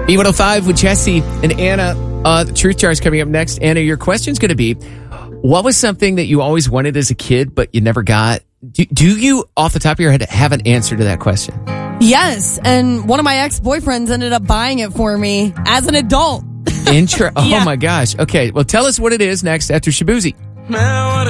B105 with Jesse and Anna. The Truth Jar is coming up next. Anna, your question's going to be, what was something that you always wanted as a kid but you never got? Do you, off the top of your head, have an answer to that question? Yes, and one of my ex-boyfriends ended up buying it for me as an adult. Oh, my gosh. Okay, well, tell us what it is next after Shabuzi.